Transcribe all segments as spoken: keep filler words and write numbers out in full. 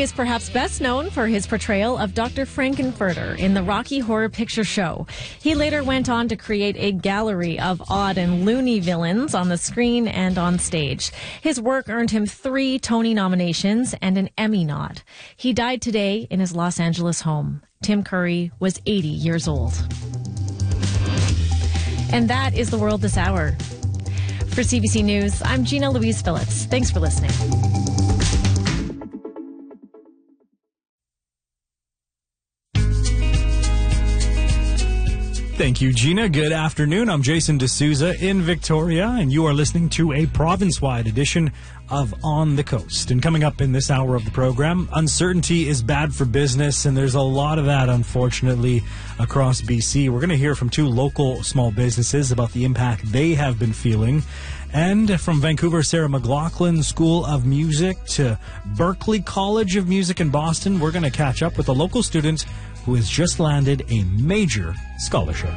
is perhaps best known for his portrayal of Doctor Frankenfurter in the Rocky Horror Picture Show. He later went on to create a gallery of odd and loony villains on the screen and on stage. His work earned him three Tony nominations and an Emmy nod. He died today in his Los Angeles home. Tim Curry was eighty years old. And that is the world this hour. For C B C News, I'm Gina Louise Phillips. Thanks for listening. Thank you, Gina. Good afternoon. I'm Jason D'Souza in Victoria, and you are listening to a province-wide edition of On the Coast. And coming up in this hour of the program, uncertainty is bad for business, and there's a lot of that, unfortunately, across B C. We're going to hear from two local small businesses about the impact they have been feeling. And from Vancouver Sarah McLachlan School of Music to Berklee College of Music in Boston, we're going to catch up with a local student who has just landed a major scholarship.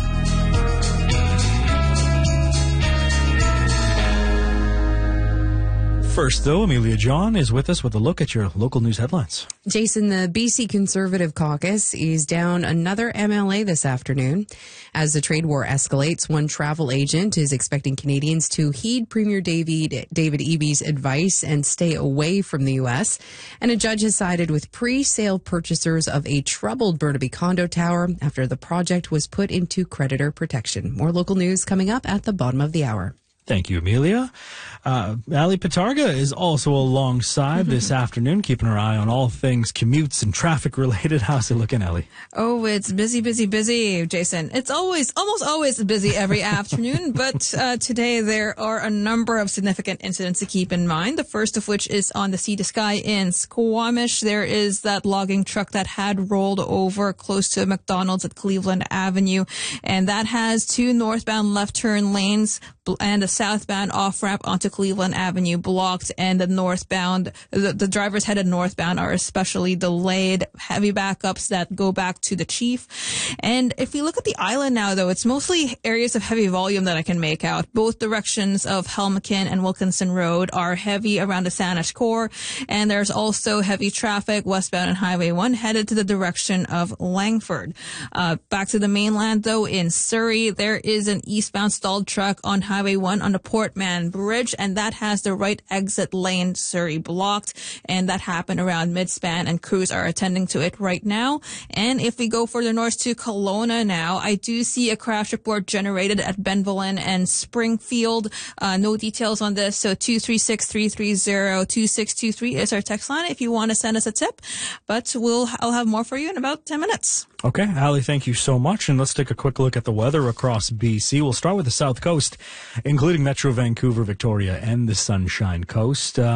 First, though, Amelia John is with us with a look at your local news headlines. Jason, the B C Conservative Caucus is down another M L A this afternoon. As the trade war escalates, one travel agent is expecting Canadians to heed Premier David, David Eby's advice and stay away from the U S. And a judge has sided with pre-sale purchasers of a troubled Burnaby condo tower after the project was put into creditor protection. More local news coming up at the bottom of the hour. Thank you, Amelia. Uh, Ali Patarga is also alongside this afternoon, keeping her eye on all things commutes and traffic related. How's it looking, Ali? Oh, it's busy, busy, busy, Jason. It's always, almost always busy every afternoon, but uh, today there are a number of significant incidents to keep in mind. The first of which is on the Sea to Sky in Squamish. There is that logging truck that had rolled over close to McDonald's at Cleveland Avenue, and that has two northbound left turn lanes and a southbound off-ramp onto Cleveland Avenue blocked, and the northbound, the, the drivers headed northbound are especially delayed. Heavy backups that go back to the chief. And if we look at the island now, though, it's mostly areas of heavy volume that I can make out. Both directions of Helmcken and Wilkinson Road are heavy around the Saanich Core, and there's also heavy traffic westbound on Highway one headed to the direction of Langford. Uh, back to the mainland, though, in Surrey, there is an eastbound stalled truck on Highway one on the Portman Bridge, and that has the right exit lane Surrey blocked, and that happened around Midspan, and crews are attending to it right now. And if we go further north to Kelowna now, I do see a crash report generated at Benvelin and Springfield. Uh, no details on this, so two three six, three three zero, two six two three is our text line if you want to send us a tip, but we'll I'll have more for you in about ten minutes. Okay, Ali, thank you so much. And let's take a quick look at the weather across B C. We'll start with the South Coast, including Metro Vancouver, Victoria, and the Sunshine Coast. Uh,